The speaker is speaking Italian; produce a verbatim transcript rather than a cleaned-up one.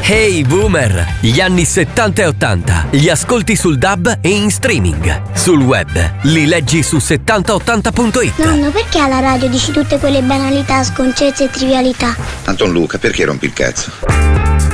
Hey boomer, gli anni settanta e ottanta li ascolti sul D A B e in streaming. Sul web li leggi su settanta ottanta punto it. Nonno, perché alla radio dici tutte quelle banalità, sconcezze e trivialità? Anton Luca, perché rompi il cazzo?